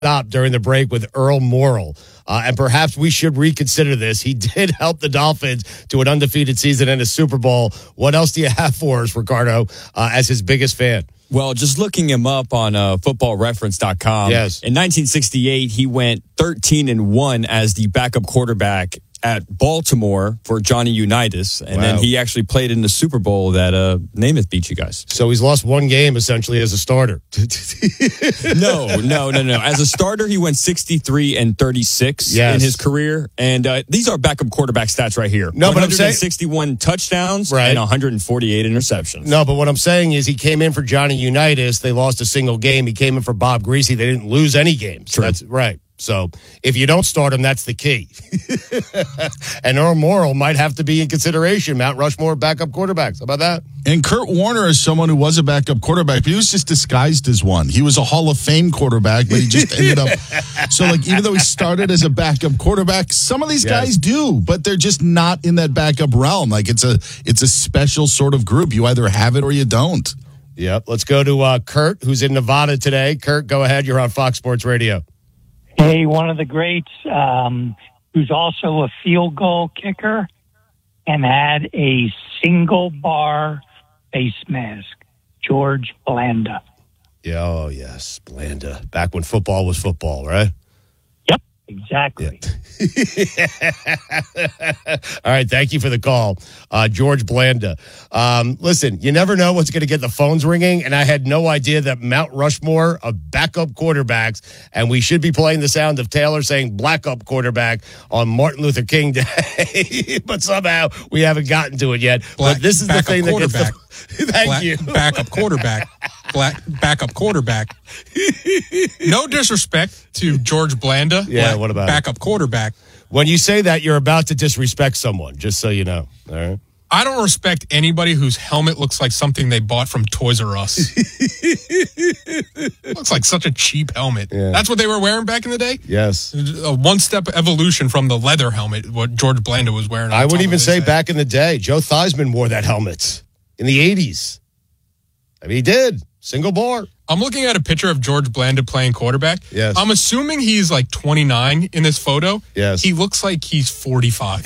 Stop during the break with Earl Morrall. And perhaps we should reconsider this. He did help the Dolphins to an undefeated season and a Super Bowl. What else do you have for us, Ricardo, as his biggest fan? Well, just looking him up on footballreference.com. Yes. In 1968, he went 13-1 as the backup quarterback at Baltimore for Johnny Unitas. And then he actually played in the Super Bowl that Namath beat you guys. So he's lost one game, essentially, as a starter. No. As a starter, he went 63-36 in his career. And these are backup quarterback stats right here. No, but I'm saying 161 touchdowns and 148 interceptions. No, but what I'm saying is he came in for Johnny Unitas. They lost a single game. He came in for Bob Greasy. They didn't lose any games. True. That's right. So if you don't start him, that's the key. And Earl Morrall might have to be in consideration. Mount Rushmore backup quarterbacks. How about that? And Kurt Warner is someone who was a backup quarterback, but he was just disguised as one. He was a Hall of Fame quarterback, but he just ended up. So, like, even though he started as a backup quarterback, some of these guys do, but they're just not in that backup realm. Like, it's a special sort of group. You either have it or you don't. Yep. Let's go to Kurt, who's in Nevada today. Kurt, go ahead. You're on Fox Sports Radio. Hey, one of the greats, who's also a field goal kicker and had a single bar face mask, George Blanda. Yeah, oh, yes, Blanda. Back when football was football, right? Yep, exactly. Yeah. All right, thank you for the call, George Blanda. Listen, you never know what's going to get the phones ringing, and I had no idea that Mount Rushmore of backup quarterbacks, and we should be playing the sound of Taylor saying blackup quarterback on Martin Luther King Day, but somehow we haven't gotten to it yet. But this is the thing that gets the... Thank you. Backup quarterback. Backup quarterback. No disrespect to George Blanda. Yeah, what about backup quarterback? When you say that, you're about to disrespect someone, just so you know. All right. I don't respect anybody whose helmet looks like something they bought from Toys R Us. Looks like such a cheap helmet. Yeah. That's what they were wearing back in the day? Yes. A one-step evolution from the leather helmet, what George Blanda was wearing. I would even say back in the day, Joe Theismann wore that helmet in the 80s. I mean, he did. Single bar. I'm looking at a picture of George Blanda playing quarterback. Yes. I'm assuming he's like 29 in this photo. Yes. He looks like he's 45.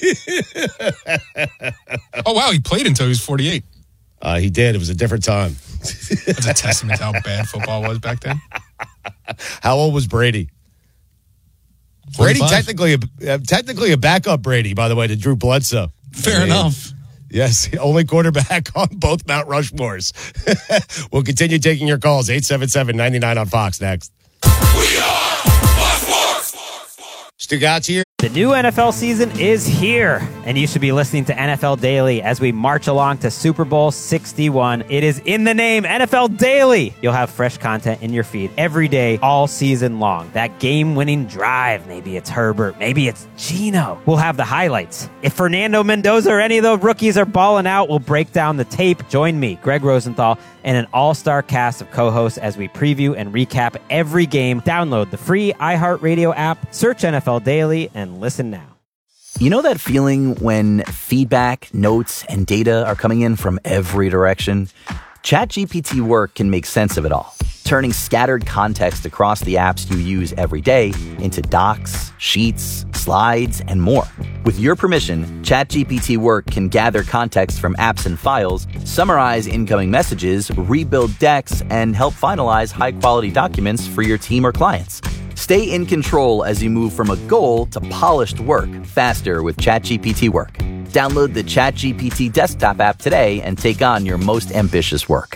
Oh, wow. He played until he was 48. He did. It was a different time. That's a testament to how bad football was back then. How old was Brady? 45. Brady, technically a backup Brady, by the way, to Drew Bledsoe. Fair enough. Yes, the only quarterback on both Mount Rushmores. We'll continue taking your calls. 877-99 on Fox next. We are Fox Sports. Stugatz here. The new NFL season is here, and you should be listening to NFL Daily as we march along to Super Bowl 61. It is in the name, NFL Daily. You'll have fresh content in your feed every day, all season long. That game-winning drive, maybe it's Herbert, maybe it's Geno. We'll have the highlights. If Fernando Mendoza or any of the rookies are balling out, we'll break down the tape. Join me, Greg Rosenthal, and an all-star cast of co-hosts as we preview and recap every game. Download the free iHeartRadio app, search NFL Daily, and listen now. You know that feeling when feedback, notes, and data are coming in from every direction? ChatGPT Work can make sense of it all, turning scattered context across the apps you use every day into docs, sheets, slides, and more. With your permission, ChatGPT Work can gather context from apps and files, summarize incoming messages, rebuild decks, and help finalize high-quality documents for your team or clients. Stay in control as you move from a goal to polished work faster with ChatGPT Work. Download the ChatGPT desktop app today and take on your most ambitious work.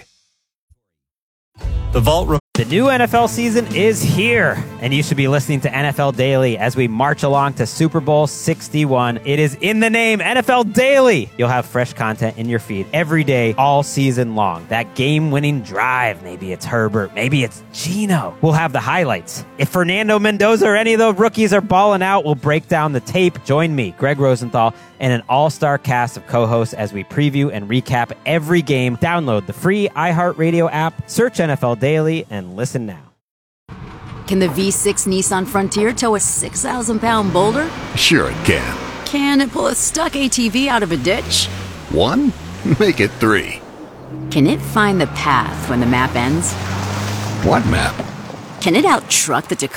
The new NFL season is here, and you should be listening to NFL Daily as we march along to Super Bowl 61. It is in the name, NFL Daily. You'll have fresh content in your feed every day, all season long. That game-winning drive, maybe it's Herbert, maybe it's Geno. We'll have the highlights. If Fernando Mendoza or any of the rookies are balling out, we'll break down the tape. Join me, Greg Rosenthal, and an all-star cast of co-hosts as we preview and recap every game. Download the free iHeartRadio app, search NFL Daily, and listen now. Can the V6 Nissan Frontier tow a 6,000-pound boulder? Sure it can. Can it pull a stuck ATV out of a ditch? 1? Make it 3. Can it find the path when the map ends? What map? Can it out-truck the Tacoma